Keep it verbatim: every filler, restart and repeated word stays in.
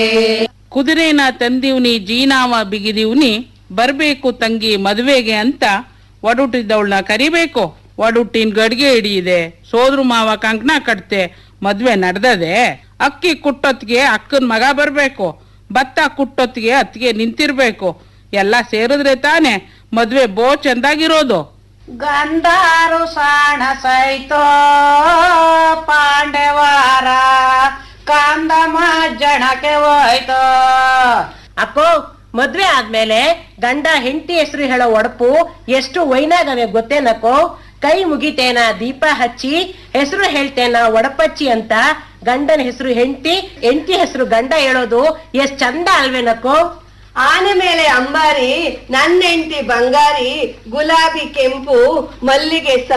ಕುದುರೆನ ತಂದಿವ್ನಿ ಜೀನಾವ ಬಿಗಿದಿವ್ನಿ ಬರ್ಬೇಕು ತಂಗಿ ಮದುವೆಗೆ ಅಂತ ಒಡುಟ್ಟಿದ್ದವಳನ್ನ ಕರಿಬೇಕು. ಒಡುಟ್ಟಿನ ಗಡ್ಗೆ ಹಿಡಿಯಿದೆ, ಸೋದ್ರು ಮಾವ ಕಂಕಣ ಕಟ್ತೆ, ಮದ್ವೆ ನಡ್ದದೆ. ಅಕ್ಕಿ ಕುಟ್ಟೊತ್ತಿಗೆ ಅಕ್ಕನ ಮಗ ಬರ್ಬೇಕು, ಭತ್ತ ಕುಟ್ಟೊತ್ತಿಗೆ ಅತ್ತಿಗೆ ನಿಂತಿರ್ಬೇಕು. ಎಲ್ಲ ಸೇರಿದ್ರೆ ತಾನೆ ಮದ್ವೆ ಬೋ ಚಂದಾಗಿರೋದು. ಗಂಧಾರು ಸಾಣ ಸೈತೋ ಪಾಂಡವಾರ ಕಾಂದಮ ಜನಕ್ಕೆ ಹೋಯ್ತೋ. ಅಕ್ಕೋ, ಮದ್ವೆ ಆದ್ಮೇಲೆ ಗಂಡ ಹೆಂಡತಿ ಹೆಸರು ಹೇಳೋ ಒಡಪು ಎಷ್ಟು ವೈನಾಗವೆ ಗೊತ್ತೇನಕ್ಕೋ. ಕೈ ಮುಗಿತೇನ ದೀಪ ಹಚ್ಚಿ, ಹೆಸರು ಹೇಳ್ತೇನ ಒಡಪಚ್ಚಿ ಅಂತ ಗಂಡನ ಹೆಸರು ಹೆಂಡತಿ, ಹೆಂಡತಿ ಹೆಸರು ಗಂಡ ಹೇಳೋದು ಎಷ್ಟ್ ಚಂದ ಅಲ್ವೇನಕ್ಕೋ. ಆನೆ ಮೇಲೆ ಅಂಬಾರಿ, ನನ್ನ ಹೆಂಡತಿ ಬಂಗಾರಿ, ಗುಲಾಬಿ ಕೆಂಪು, ಮಲ್ಲಿಗೆ